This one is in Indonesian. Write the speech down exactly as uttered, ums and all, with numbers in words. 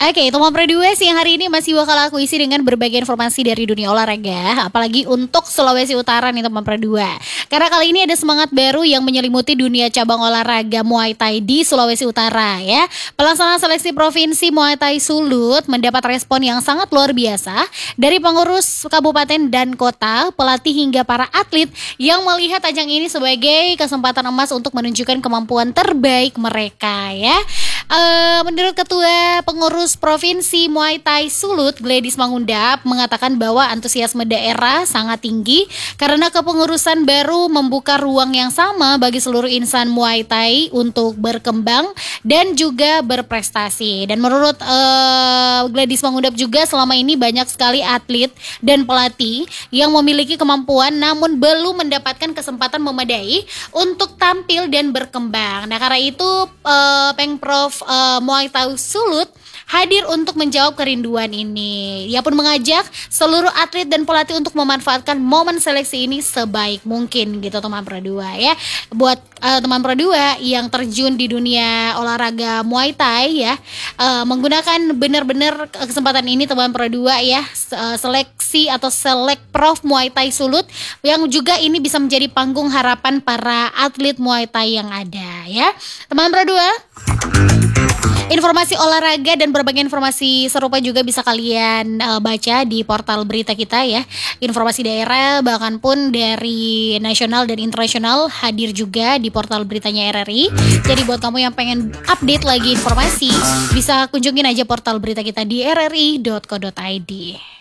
Oke, teman Pro dua siang hari ini masih bakal aku isi dengan berbagai informasi dari dunia olahraga, apalagi untuk Sulawesi Utara nih teman Pro dua. Karena kali ini ada semangat baru yang menyelimuti dunia cabang olahraga Muay Thai di Sulawesi Utara ya. Pelaksanaan seleksi Provinsi Muay Thai Sulut mendapat respon yang sangat luar biasa dari pengurus kabupaten dan kota, pelatih hingga para atlet yang melihat ajang ini sebagai kesempatan emas untuk menunjukkan kemampuan terbaik mereka ya. Uh, menurut Ketua Pengurus Provinsi Muay Thai Sulut, Gladys Mangundap, mengatakan bahwa antusiasme daerah sangat tinggi karena kepengurusan baru membuka ruang yang sama bagi seluruh insan Muay Thai untuk berkembang dan juga berprestasi. Dan menurut uh, Gladys Mangundap juga selama ini banyak sekali atlet dan pelatih yang memiliki kemampuan namun belum mendapatkan kesempatan memadai untuk tampil dan berkembang. Nah karena itu uh, Pengprov Uh, Muay Thai Sulut hadir untuk menjawab kerinduan ini. Ia pun mengajak seluruh atlet dan pelatih untuk memanfaatkan momen seleksi ini sebaik mungkin gitu teman Pro dua ya. Buat uh, teman Pro dua yang terjun di dunia olahraga Muay Thai ya, uh, menggunakan benar-benar kesempatan ini teman Pro dua ya, uh, seleksi atau selek Prof Muay Thai Sulut yang juga ini bisa menjadi panggung harapan para atlet Muay Thai yang ada ya. Teman Pro dua, informasi olahraga dan berbagai informasi serupa juga bisa kalian uh, baca di portal berita kita ya. Informasi daerah bahkan pun dari nasional dan internasional hadir juga di portal beritanya R R I. Jadi buat kamu yang pengen update lagi informasi, bisa kunjungin aja portal berita kita di r r i dot co dot i d.